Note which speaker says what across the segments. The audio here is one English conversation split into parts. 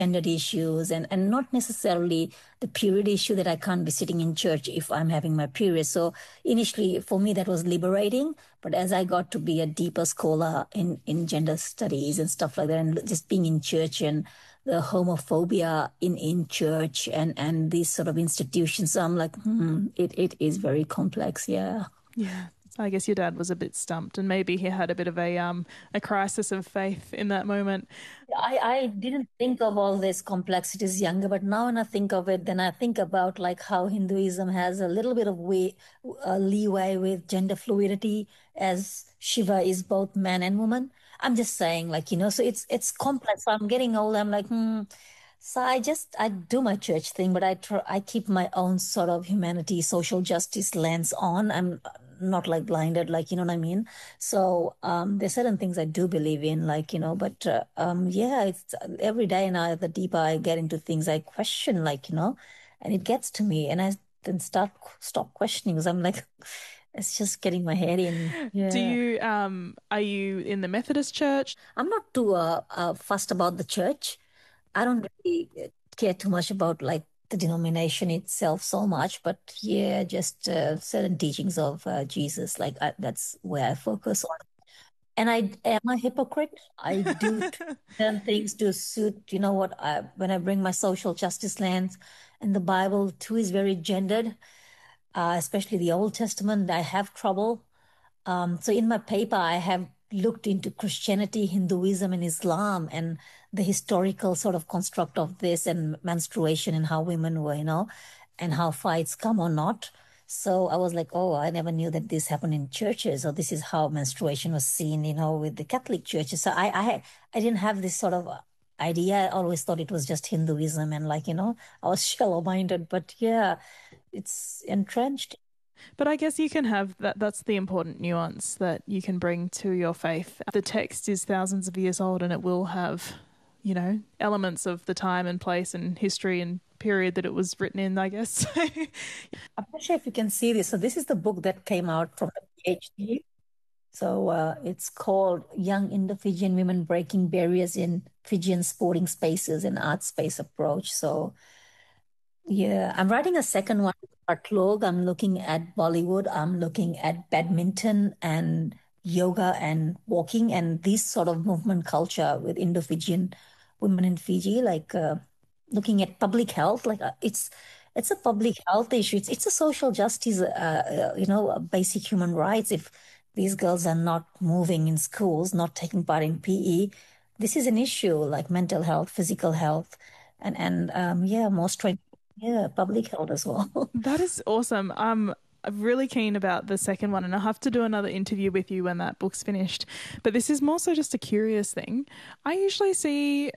Speaker 1: gendered issues and not necessarily the period issue that I can't be sitting in church if I'm having my period. So initially for me that was liberating, but as I got to be a deeper scholar in gender studies and stuff like that, and just being in church and the homophobia in church and these sort of institutions, so I'm like, it is very complex, yeah.
Speaker 2: Yeah. I guess your dad was a bit stumped and maybe he had a bit of a crisis of faith in that moment.
Speaker 1: I didn't think of all these complexities younger, but now when I think of it, then I think about like how Hinduism has a little bit of leeway with gender fluidity, as Shiva is both man and woman. I'm just saying, like, so it's complex. So I'm getting old. I'm like, So I do my church thing, but I keep my own sort of humanity, social justice lens on. I'm not like blinded, like, you know what I mean? So there's certain things I do believe in, like, but yeah, it's every day now, the deeper I get into things, I question, like, and it gets to me, and I then stop questioning because I'm like, it's just getting my head in.
Speaker 2: Do
Speaker 1: Yeah.
Speaker 2: you are you in the Methodist church?
Speaker 1: I'm not too fussed about the church. I don't really care too much about like the denomination itself so much, but yeah, just certain teachings of Jesus, like that's where I focus on. And I am a hypocrite. I do certain things to suit, when I bring my social justice lens, and the Bible too is very gendered, especially the Old Testament. I have trouble. So in my paper, I have looked into Christianity, Hinduism, and Islam, and the historical sort of construct of this and menstruation and how women were, and how fights come or not. So I was like, oh, I never knew that this happened in churches, or this is how menstruation was seen, with the Catholic churches. So I didn't have this sort of idea. I always thought it was just Hinduism, and like, I was shallow-minded, but yeah, it's entrenched.
Speaker 2: But I guess you can have that. That's the important nuance that you can bring to your faith. The text is thousands of years old and it will have, elements of the time and place and history and period that it was written in, I guess.
Speaker 1: I'm not sure if you can see this. So this is the book that came out from the PhD. So it's called Young Indo-Fijian Women Breaking Barriers in Fijian Sporting Spaces and Art Space Approach. So yeah, I'm writing a second one, Artlog. I'm looking at Bollywood. I'm looking at badminton and yoga and walking and this sort of movement culture with Indo-Fijian women in Fiji, like looking at public health. Like it's a public health issue. It's a social justice, basic human rights. If these girls are not moving in schools, not taking part in PE, this is an issue like mental health, physical health, and yeah, more strength. Yeah, public health as well.
Speaker 2: That is awesome. I'm really keen about the second one, and I'll have to do another interview with you when that book's finished. But this is more so just a curious thing. I usually see,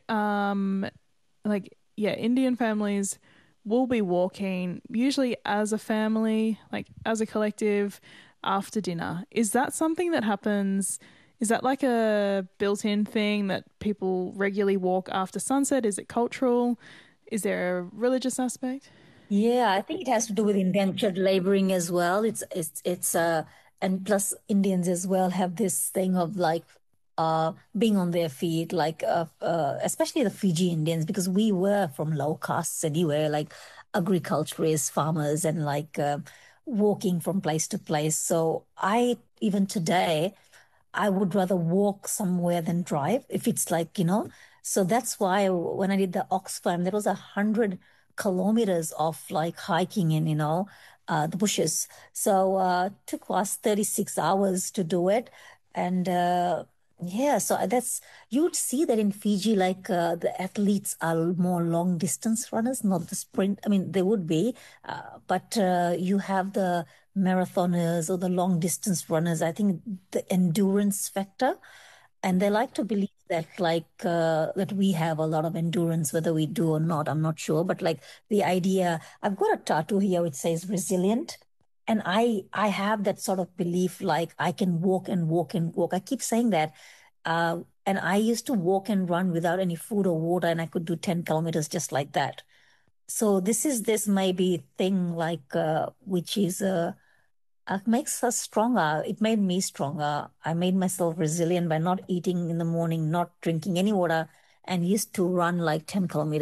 Speaker 2: Indian families will be walking, usually as a family, like as a collective, after dinner. Is that something that happens? Is that like a built-in thing that people regularly walk after sunset? Is it cultural? Is there a religious aspect?
Speaker 1: Yeah, I think it has to do with indentured laboring as well. And plus Indians as well have this thing of like being on their feet, like especially the Fiji Indians, because we were from low castes anyway, like agriculturists, farmers, and like walking from place to place. So even today, I would rather walk somewhere than drive if it's like, So that's why when I did the Oxfam, there was 100 kilometers of like hiking in, the bushes. So took us 36 hours to do it. And yeah, so you'd see that in Fiji, like the athletes are more long distance runners, not the sprint. I mean, they would be, but you have the marathoners or the long distance runners. I think the endurance factor, and they like to believe that like that we have a lot of endurance, whether we do or not. I'm not sure, but like the idea, I've got a tattoo here which says resilient. And I have that sort of belief, like I can walk and walk and walk. I keep saying that. And I used to walk and run without any food or water, and I could do 10 kilometers just like that. So this maybe thing like which is makes us stronger. It made me stronger. I made myself resilient by not eating in the morning, not drinking any water, and used to run like 10 kilometers